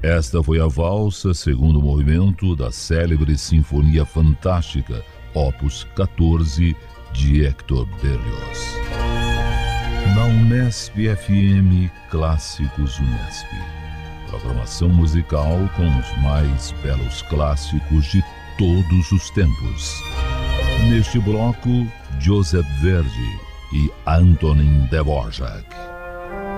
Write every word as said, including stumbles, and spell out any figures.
Esta foi a valsa, segundo movimento da célebre Sinfonia Fantástica, opus quatorze, de Hector Berlioz. Na Unesp F M, Clássicos Unesp. Programação musical com os mais belos clássicos de todos os tempos. Neste bloco, Joseph Verdi e Antonin Dvorak.